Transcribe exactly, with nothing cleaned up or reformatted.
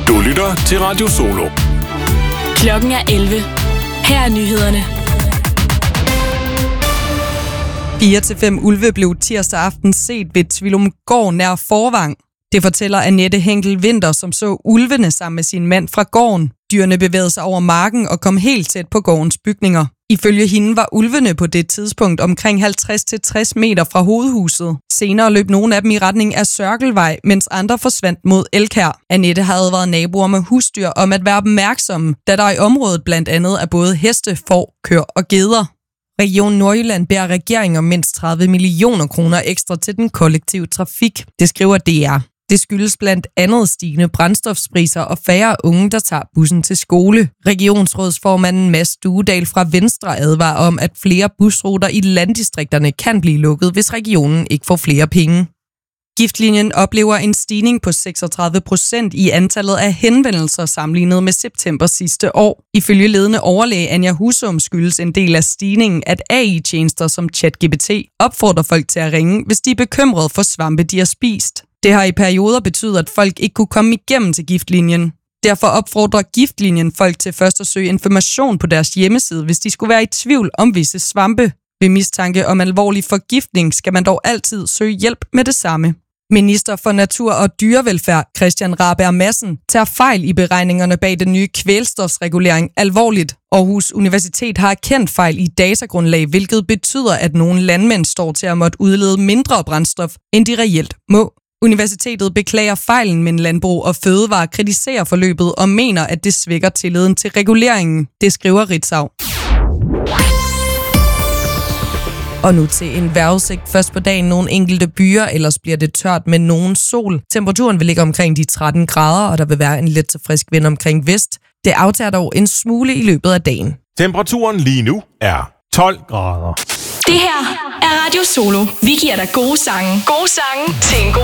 Du lytter til Radio Solo. Klokken er elleve. Her er nyhederne. fire til fem ulve blev tirsdag aften set ved Tvilumgård nær Forvang. Det fortæller Annette Henkel Vinter, som så ulvene sammen med sin mand fra gården. Dyrene bevægede sig over marken og kom helt tæt på gårdens bygninger. Ifølge hende var ulvene på det tidspunkt omkring halvtreds til tres meter fra hovedhuset. Senere løb nogle af dem i retning af Sørkelvej, mens andre forsvandt mod Elkær. Annette havde advaret naboer med husdyr om at være opmærksomme, da der i området blandt andet er både heste, får, køer og geder. Region Nordjylland beder regeringen om mindst tredive millioner kroner ekstra til den kollektive trafik. Det skriver D R. Det skyldes blandt andet stigende brændstofspriser og færre unge, der tager bussen til skole. Regionsrådsformanden Mads Duedal fra Venstre advarer om, at flere busruter i landdistrikterne kan blive lukket, hvis regionen ikke får flere penge. Giftlinjen oplever en stigning på seksogtredive procent i antallet af henvendelser sammenlignet med september sidste år. Ifølge ledende overlæge Anja Husum skyldes en del af stigningen, at A I-tjenester som ChatGPT opfordrer folk til at ringe, hvis de er bekymrede for svampe, de har spist. Det har i perioder betydet, at folk ikke kunne komme igennem til giftlinjen. Derfor opfordrer giftlinjen folk til først at søge information på deres hjemmeside, hvis de skulle være i tvivl om visse svampe. Ved mistanke om alvorlig forgiftning skal man dog altid søge hjælp med det samme. Minister for Natur og Dyrevelfærd Christian Rabjerg Madsen tager fejl i beregningerne bag den nye kvælstofsregulering alvorligt. Aarhus Universitet har erkendt fejl i datagrundlag, hvilket betyder, at nogle landmænd står til at måtte udlede mindre brændstof, end de reelt må. Universitetet beklager fejlen, men Landbrug og Fødevare kritiserer forløbet og mener, at det svækker tilliden til reguleringen. Det skriver Ritzau. Og nu til en vejrudsigt. Først på dagen nogle enkelte byer, ellers bliver det tørt med nogen sol. Temperaturen vil ligge omkring de tretten grader, og der vil være en let til frisk vind omkring vest. Det aftager dog en smule i løbet af dagen. Temperaturen lige nu er tolv grader. Det her er Radio Solo. Vi giver dig gode sange. Gode sange til en god